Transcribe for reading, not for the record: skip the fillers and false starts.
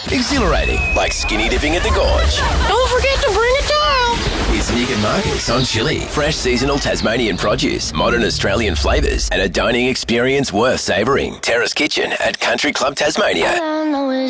Exhilarating, like skinny dipping at the gorge. Don't forget to bring a towel. It's Nick and Marcus on Chili. Fresh seasonal Tasmanian produce, modern Australian flavours, and a dining experience worth savouring. Terrace Kitchen at Country Club Tasmania.